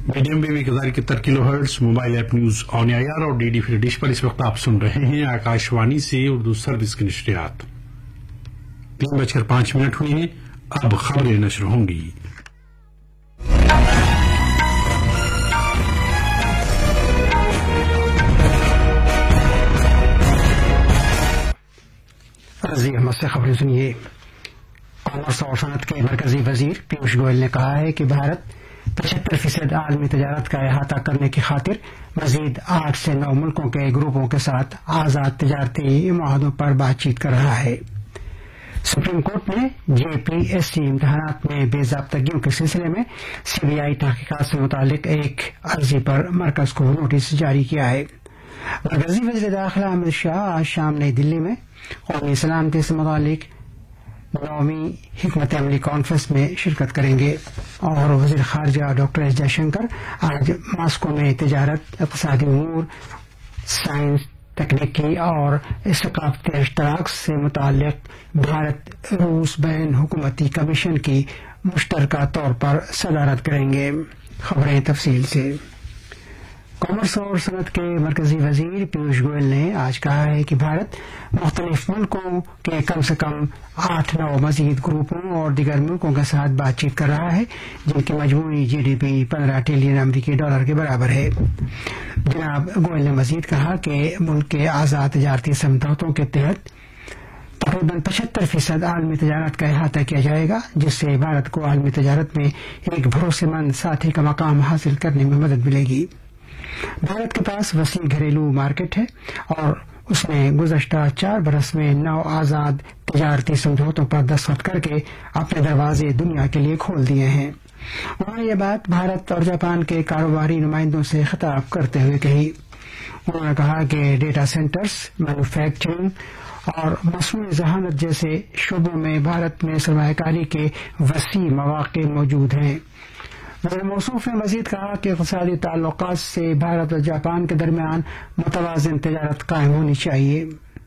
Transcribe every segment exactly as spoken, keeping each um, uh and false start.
Medium wave एक हजार इकहत्तर kilo hertz mobile app news on air और डीडी फ्री डिश पर इस वक्त आप सुन रहे हैं आकाशवाणी से उर्दू सर्विस की नशरियात। तीन बजकर पांच मिनट हुए हैं। अब खबरें नशर होंगी। रजी अहमद से खबरें सुनिए। कॉमर्स और सनत के मरकजी वजीर पीयूष गोयल ने कहा है कि भारत पचहत्तर फीसद आलमी तजारत का अहाता करने की खातिर मजीद आठ से नौ मुल्कों के ग्रुपों के साथ आजाद तजारती माहदों पर बातचीत कर रहा है। सुप्रीम कोर्ट ने जेपीएससी इम्तहानात में बेजाब्तगियों के सिलसिले में सीबीआई तहकीकात से मुतालिक एक अर्जी पर मरकज को नोटिस जारी किया है। मरकजी वज़ीर दाखिला अमित शाह आज शाम नई दिल्ली में कौमी सलामती से मुतालिक नौवीं हिकमत अमली कॉन्फ्रेंस में शिरकत करेंगे और वज़ीर खारजा डॉक्टर एस जयशंकर आज मॉस्को में तजारत, इक़्तिसादी उमूर, साइंस, तकनीकी और सकाफती इश्तराक से मुताल्लिक भारत रूस बैन हुकूमती कमीशन की मुश्तरका तौर पर सदारत करेंगे। खबरें तफसील से। कॉमर्स और सनत के मरकजी वजीर पीयूष गोयल ने आज कहा है कि भारत मुख्तलिफ मुल्कों के कम से कम आठ नौ मजीद ग्रुपों और दिगर मुल्कों के साथ बातचीत कर रहा है जिनकी मजमूई जी डी पी पंद्रह ट्रिलियन अमरीकी डॉलर के बराबर है। जनाब गोयल ने मजीद कहा कि मुल्क के आजाद तजारती समझौतों के तहत तकरीबन पचहत्तर फीसद आलमी तजारत का अहाता किया जाएगा, जिससे भारत को आलमी तजारत में एक भरोसेमंद साथी का मकाम हासिल करने में मदद मिलेगी। भारत के पास वसी घरेलू मार्केट है और उसने गुज़श्ता चार बरस में नौ आजाद तजारती समझौतों पर दस्तखत करके अपने दरवाजे दुनिया के लिए खोल दिए हैं। उन्होंने ये बात भारत और जापान के कारोबारी नुमाइंदों से खिताब करते हुए कही। उन्होंने कहा कि डेटा सेंटर्स, मैन्युफैक्चरिंग और मसनूई ज़हानत जैसे शोबों में भारत में सरमायाकारी के वसी मौक़े मौजूद हैं। वज़ीर मौसूफ ने मजीद कहा कि इक़्तिसादी ताल्लुकात से भारत और जापान के दरमियान मुतवाज़िन तजारत कायम होनी चाहिए।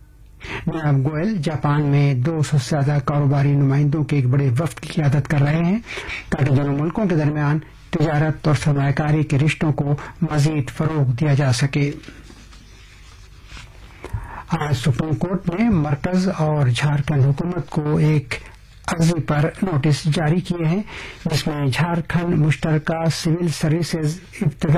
जनाब गोयल जापान में दो सौ से ज्यादा कारोबारी नुमाइंदों के एक बड़े वफ्द की क़ियादत कर रहे हैं ताकि दोनों मुल्कों के दरमियान तजारत और सरमायाकारी के रिश्तों को मजीद फरोग दिया जा सके। आज सुप्रीम कोर्ट ने मरकज और झारखंड हुकूमत को एक अर्जी पर नोटिस जारी किए हैं जिसमें झारखंड मुश्तरका सिविल सर्विसेज